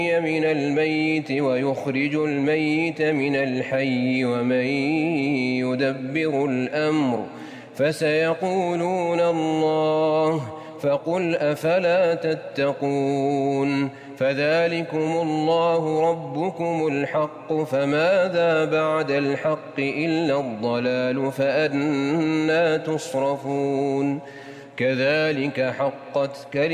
من الميت ويخرج الميت من الحي ومن يدبر الأمر فسيقولون الله فقل أفلا تتقون فذلكم الله ربكم الحق فماذا بعد الحق إلا الضلال فأنى تصرفون كذلك حقت